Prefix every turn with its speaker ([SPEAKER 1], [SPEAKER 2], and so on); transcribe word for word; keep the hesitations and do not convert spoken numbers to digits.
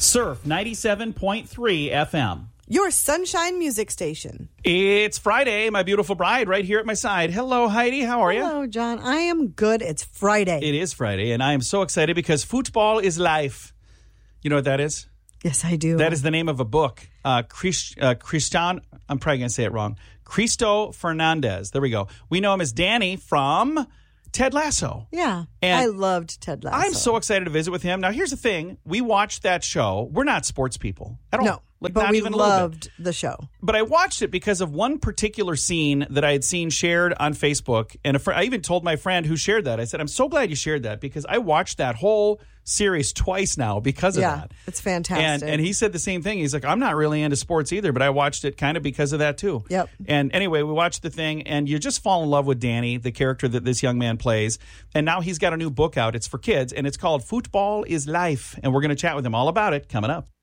[SPEAKER 1] Surf ninety-seven point three F M.
[SPEAKER 2] Your sunshine music station.
[SPEAKER 1] It's Friday, my beautiful bride, right here at my side. Hello, Heidi. How are you?
[SPEAKER 2] Hello, John. I am good. It's Friday.
[SPEAKER 1] It is Friday, and I am so excited because football is life. You know what that is?
[SPEAKER 2] Yes, I do.
[SPEAKER 1] That is the name of a book. Uh, Christ, uh, Christian, I'm probably going to say it wrong. Cristo Fernandez. There we go. We know him as Danny from Ted Lasso.
[SPEAKER 2] Yeah.
[SPEAKER 1] And
[SPEAKER 2] I loved Ted Lasso.
[SPEAKER 1] I'm so excited to visit with him. Now, here's the thing. We watched that show. We're not sports people at all.
[SPEAKER 2] No,
[SPEAKER 1] like,
[SPEAKER 2] but
[SPEAKER 1] not
[SPEAKER 2] we
[SPEAKER 1] even a little
[SPEAKER 2] loved
[SPEAKER 1] bit.
[SPEAKER 2] the show.
[SPEAKER 1] But I watched it because of one particular scene that I had seen shared on Facebook. And a fr- I even told my friend who shared that, I said, I'm so glad you shared that because I watched that whole series twice now because of
[SPEAKER 2] yeah,
[SPEAKER 1] that.
[SPEAKER 2] It's fantastic.
[SPEAKER 1] And and he said the same thing. He's like, I'm not really into sports either, but I watched it kind of because of that too.
[SPEAKER 2] Yep.
[SPEAKER 1] And anyway, we watched the thing, and you just fall in love with Danny, the character that this young man plays. And now he's got a new book out. It's for kids, and it's called Football is Life. And we're going to chat with him all about it coming up.